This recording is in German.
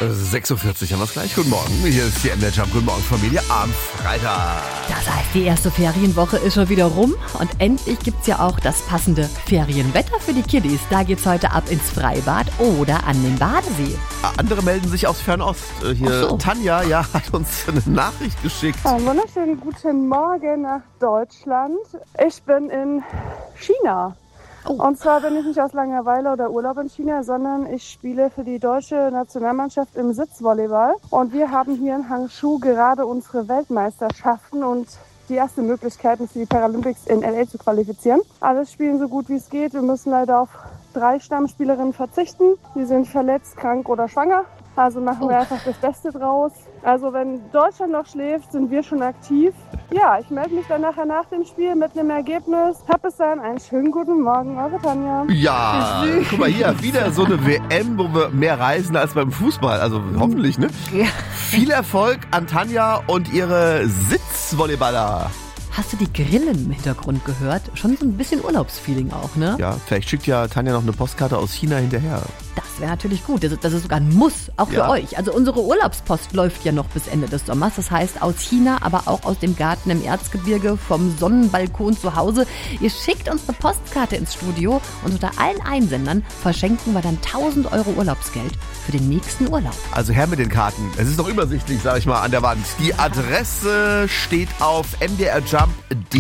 6:40 haben wir es gleich. Guten Morgen. Hier ist die MDR Jump. Guten Morgen, Familie. Am Freitag. Das heißt, die erste Ferienwoche ist schon wieder rum. Und endlich gibt's ja auch das passende Ferienwetter für die Kiddies. Da geht's heute ab ins Freibad oder an den Badesee. Andere melden sich aus Fernost. Hier Ach so. Tanja hat uns eine Nachricht geschickt. Einen wunderschönen guten Morgen nach Deutschland. Ich bin in China. Oh. Und zwar bin ich nicht aus Langeweile oder Urlaub in China, sondern ich spiele für die deutsche Nationalmannschaft im Sitzvolleyball. Und wir haben hier in Hangzhou gerade unsere Weltmeisterschaften und die erste Möglichkeit, uns für die Paralympics in LA zu qualifizieren. Alles spielen so gut wie es geht. Wir müssen leider auf 3 Stammspielerinnen verzichten. Die sind verletzt, krank oder schwanger. Also machen wir einfach das Beste draus. Also wenn Deutschland noch schläft, sind wir schon aktiv. Ja, ich melde mich dann nachher nach dem Spiel mit einem Ergebnis. Hab bis dann einen schönen guten Morgen, eure Tanja. Ja, guck mal hier, wieder so eine WM, wo wir mehr reisen als beim Fußball. Also hoffentlich, ne? Ja. Viel Erfolg an Tanja und ihre Sitzvolleyballer. Hast du die Grillen im Hintergrund gehört? Schon so ein bisschen Urlaubsfeeling auch, ne? Ja, vielleicht schickt ja Tanja noch eine Postkarte aus China hinterher. Das wäre natürlich gut. Das ist sogar ein Muss, auch für Ja. euch. Also unsere Urlaubspost läuft ja noch bis Ende des Sommers. Das heißt aus China, aber auch aus dem Garten im Erzgebirge, vom Sonnenbalkon zu Hause. Ihr schickt uns eine Postkarte ins Studio und unter allen Einsendern verschenken wir dann 1.000 € Urlaubsgeld für den nächsten Urlaub. Also her mit den Karten. Es ist doch übersichtlich, sag ich mal, an der Wand. Die Adresse steht auf mdrjump.de.